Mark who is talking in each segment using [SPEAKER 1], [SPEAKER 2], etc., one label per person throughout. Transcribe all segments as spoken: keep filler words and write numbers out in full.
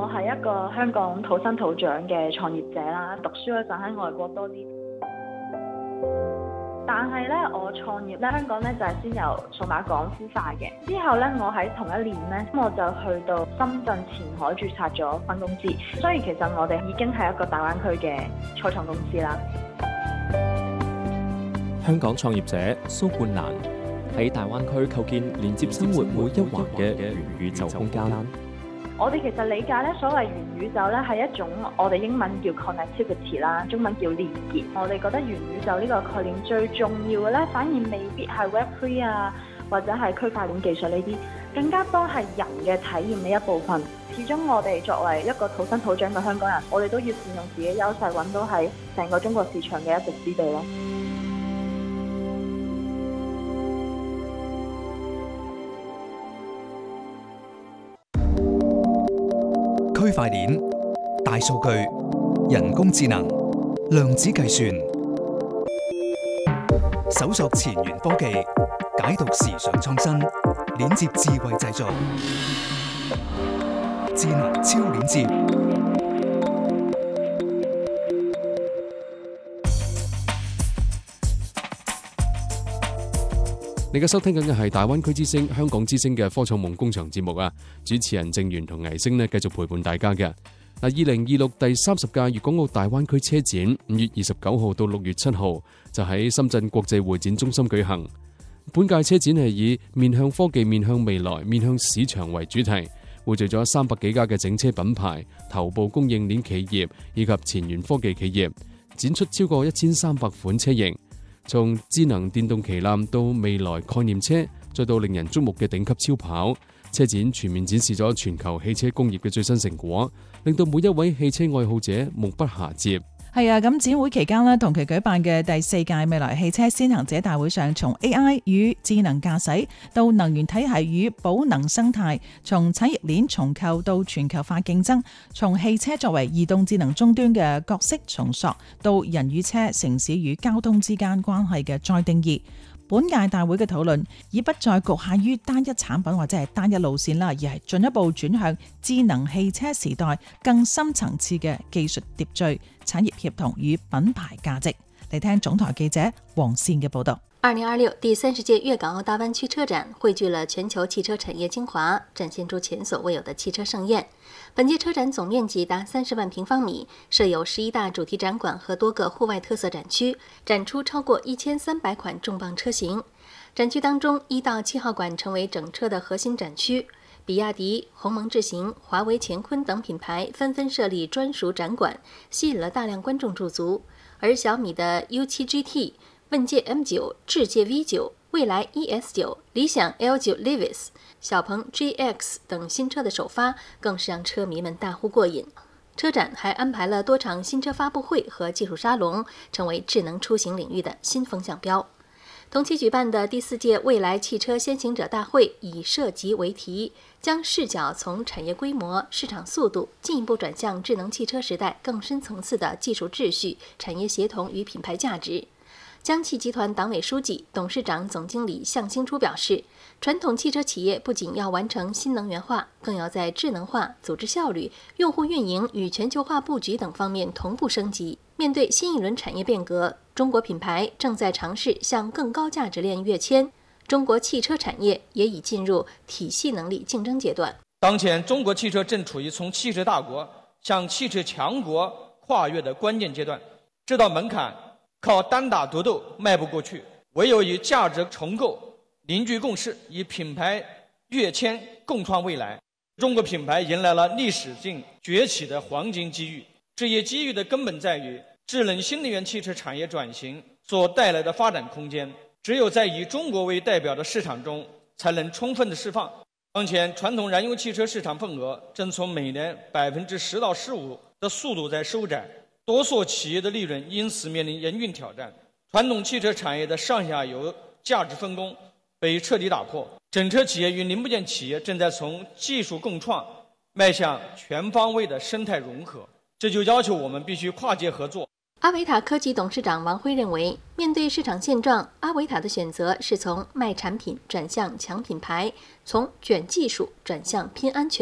[SPEAKER 1] 我係一個香港土生土長嘅創業者啦，讀書嗰陣喺外國多啲。但係咧，我創業咧，香港咧就係先由數碼港孵化嘅。之後咧，我喺同一年咧，我就去到深圳前海註冊咗分公司。所以其實我哋已經係一個大灣區嘅初創公司啦。
[SPEAKER 2] 香港創業者蘇冠蘭喺大灣區構建連接生活每一環嘅元宇宙空間。
[SPEAKER 1] 我哋其實理解咧，所謂元宇宙咧係一種我哋英文叫 connectivity 啦，中文叫連結。我哋覺得元宇宙呢個概念最重要嘅咧，反而未必係 Web 三 啊，或者係區塊鏈技術呢啲，更加多係人嘅體驗嘅一部分。始終我哋作為一個土生土長嘅香港人，我哋都要善用自己優勢，揾到喺成個中國市場嘅一席之地咯。
[SPEAKER 3] 區塊鏈、大數據、人工智能、量子計算，搜索前沿科技，解讀時尚創新，鏈接智慧製造，智能超鏈接。
[SPEAKER 4] 你而家收聽緊嘅係大灣區之聲、香港之聲嘅科創夢工場節目啊！主持人鄭源同倪星呢繼續陪伴大家嘅。嗱，二零二六第三十屆粵港澳大灣區車展，五月二十九號到六月七號就喺深圳國際會展中心舉行。本屆車展係以面向科技、面向未來、面向市場為主題，匯聚咗三百幾家嘅整車品牌、頭部供應鏈企業以及前沿科技企業，展出超過一千三百款車型。從智能電動旗艦到未來概念車，再到令人矚目嘅頂級超跑，車展全面展示咗全球汽車工業嘅最新成果，令到每一位汽車愛好者目不暇接。
[SPEAKER 5] 係啊，咁展會期間呢，同期舉辦嘅第四屆未來汽車先行者大會上，從 A I 與智能駕駛到能源體系與寶能生態，從產業鏈重構到全球化競爭，從汽車作為移動智能終端嘅角色重塑，到人與車、城市與交通之間關係嘅再定義。本屆大會嘅討論已不再局限於單一產品或者係單一路線啦，而係進一步轉向智能汽車時代更深層次嘅技術秩序、產業協同與品牌價值。嚟聽總台記者黃倩嘅報道。
[SPEAKER 6] 二零二六第三十屆粵港澳大灣區車展匯聚了全球汽車產業精華，展現出前所未有的汽車盛宴。本屆車展總面積達三十萬平方米，設有十一大主題展館和多個戶外特色展區，展出超過一千三百款重磅車型。展區當中，一到七號館成為整車的核心展區，比亞迪、鴻蒙智行、華為乾坤等品牌紛紛設立專屬展館，吸引了大量觀眾駐足。而小米的 U 七 G T、問界 M 九、智界 V 九、蔚來 E S 九、理想 L 九 Livis、小鵬 G X 等新車的首發，更是讓車迷們大呼過癮。車展還安排了多場新車發布會和技術沙龍，成為智能出行領域的新風向標。同期舉辦的第四屆蔚來汽車先行者大會以設計為題，將視角從產業規模、市場速度進一步轉向智能汽車時代更深層次的技術秩序、產業協同與品牌價值。江汽集團黨委書記、董事長、總經理向興初表示，傳統汽車企業不僅要完成新能源化，更要在智能化、組織效率、用戶運營與全球化佈局等方面同步升級。面對新一輪產業變革，中國品牌正在嘗試向更高價值鏈躍遷，中國汽車產業也已進入體系能力競爭階段。
[SPEAKER 7] 當前，中國汽車正處於從汽車大國向汽車強國跨越的關鍵階段，這道門檻靠單打獨鬥邁不過去，唯有以價值重構凝聚共識，以品牌躍遷共創未來。中國品牌迎來了歷史性崛起的黃金機遇，這一機遇的根本在於智能新能源汽車產業轉型所帶來的發展空間，只有在以中國為代表的市場中才能充分的釋放。當前傳統燃油汽車市場份額正從每年百分之十到十五的速度在收窄，多數企業的利潤因此面臨嚴峻挑戰，傳統汽車產業的上下游價值分工被徹底打破，整車企業與零部件企業正在從技術共創邁向全方位的生態融合，這就要求我們必須跨界合作。
[SPEAKER 6] 阿維塔科技董事長王輝認為，面對市場現狀，阿維塔的選擇是從賣產品轉向強品牌，從捲技術轉向拼安全。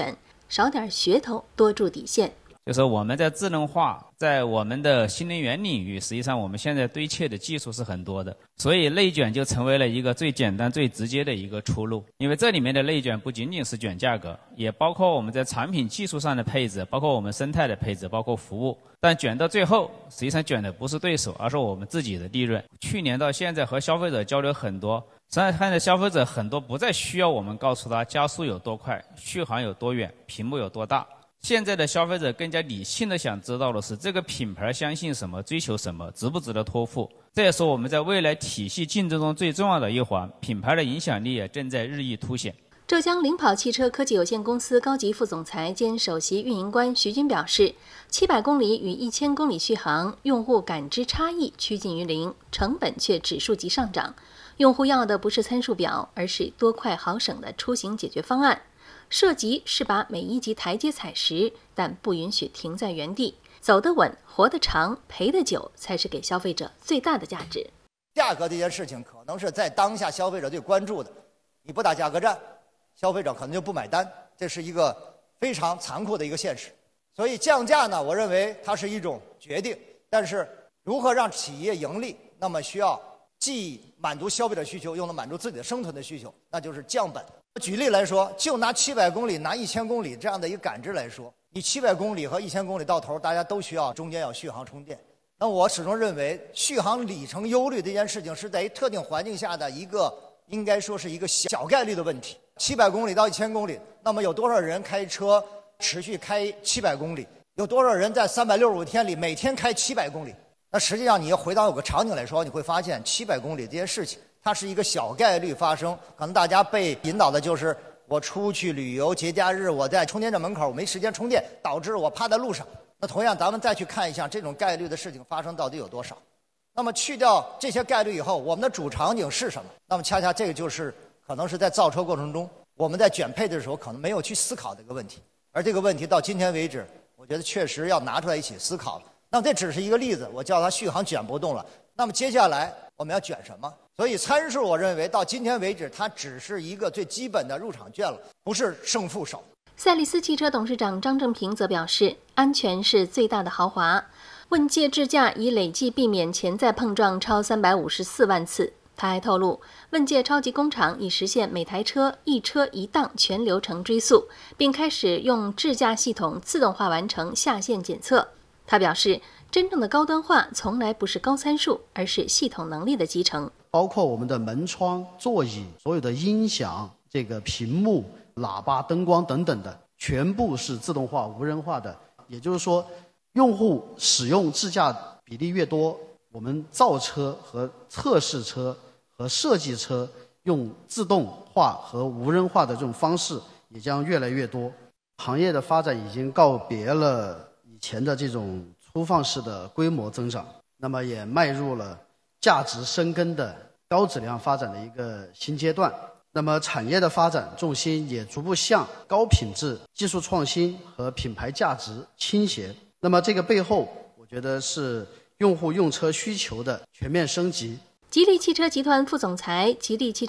[SPEAKER 6] 少点噱头，多注底线。
[SPEAKER 8] 就是我们在智能化，在我们的新能源领域，实际上我们现在对切的技术是很多的，所以内卷就成为了一个最简单最直接的一个出路。因为这里面的内卷不仅仅是卷价格，也包括我们在产品技术上的配置，包括我们生态的配置，包括服务。但卷到最后，实际上卷的不是对手，而是我们自己的利润。去年到现在和消费者交流很多，实际上看着消费者很多不再需要我们告诉他加速有多快，续航有多远，屏幕有多大。现在的消费者更加理性的想知道的是这个品牌相信什么，追求什么，值不值得托付。这也是我们在未来体系竞争中最重要的一环，品牌的影响力也正在日益凸显。
[SPEAKER 6] 浙江领跑汽车科技有限公司高级副总裁兼首席运营官徐军表示，七百公里与一千公里续航，用户感知差异趋近于零，成本却指数级上涨。用户要的不是参数表，而是多快好省的出行解决方案。设级是把每一级台阶踩实，但不允许停在原地，走得稳，活得长，赔得久，才是给消费者最大的价值。
[SPEAKER 9] 价格这件事情可能是在当下消费者最关注的，你不打价格战，消费者可能就不买单，这是一个非常残酷的一个现实。所以降价呢，我认为它是一种决定，但是如何让企业盈利，那么需要既满足消费者需求，又能满足自己的生存的需求，那就是降本。举例来说，就拿七百公里、拿一千公里这样的一个感知来说，你七百公里和一千公里到头，大家都需要中间要续航充电。那我始终认为，续航里程忧虑这件事情是在于特定环境下的一个，应该说是一个小概率的问题。七百公里到一千公里，那么有多少人开车持续开七百公里？有多少人在三百六十五天里每天开七百公里？那实际上你要回到有个场景来说，你会发现七百公里这件事情，它是一个小概率发生，可能大家被引导的就是我出去旅游节假日，我在充电站门口我没时间充电，导致我趴在路上。那同样咱们再去看一下这种概率的事情发生到底有多少。那么去掉这些概率以后，我们的主场景是什么？那么恰恰这个就是可能是在造车过程中我们在卷配的时候可能没有去思考的一个问题，而这个问题到今天为止我觉得确实要拿出来一起思考了。那么这只是一个例子，我叫它续航卷不动了。那么接下来我们要卷什么？所以参数我认为到今天为止它只是一个最基本的入场券了，不是胜负手。
[SPEAKER 6] 赛力斯汽车董事长张正平则表示，安全是最大的豪华。问界智驾已累计避免潜在碰撞超三百五十四万次。他还透露，问界超级工厂已实现每台车一车一档全流程追溯，并开始用智驾系统自动化完成下线检测。他表示，真正的高端化从来不是高参数，而是系统能力的集成。
[SPEAKER 10] 包括我们的门窗、座椅、所有的音响、这个屏幕、喇叭、灯光等等的，全部是自动化、无人化的。也就是说，用户使用智驾比例越多，我们造车和测试车和设计车用自动化和无人化的这种方式也将越来越多。行业的发展已经告别了以前的这种粗放式的规模增长，那么也迈入了价值深耕的高质量发展的一个新阶段。那么产业的发展重心也逐步向高品质、技术创新和品牌价值倾斜。那么这个背后，我觉得是用户用车需求的全面升级。
[SPEAKER 6] 吉利汽车集团副总裁、吉利汽车